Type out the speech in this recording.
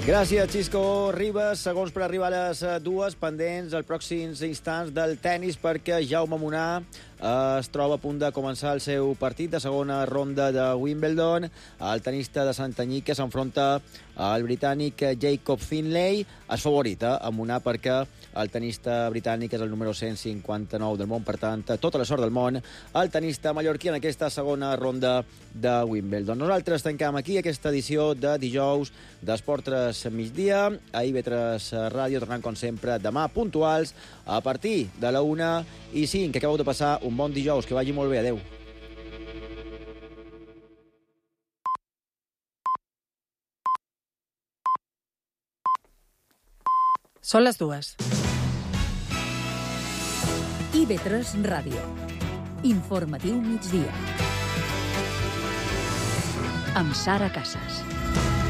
Gràcies, Xisco Ribas. Segons per arribar a les dues, pendents els pròxims instants del tennis, perquè Jaume Munar es troba a punt de començar el seu partit de segona ronda de Wimbledon. El tenista de Santanyí que s'enfronta al britànic Jacob Findlay. És favorit a Munar perquè el tenista britànic és el número 159 del món. Per tant, tota la sort del món al tenista mallorquí en aquesta segona ronda de Wimbledon. Nosaltres tanquem aquí aquesta edició de dijous d'Esport 3 migdia. A IB3 Ràdio, tornant com sempre demà puntuals a partir de la 1:05. Que acabeu de passar un bon dijous, que vagi molt bé. Adeu. Són les dues. IB3 Ràdio. Informatiu migdia. Amb Sara Casas.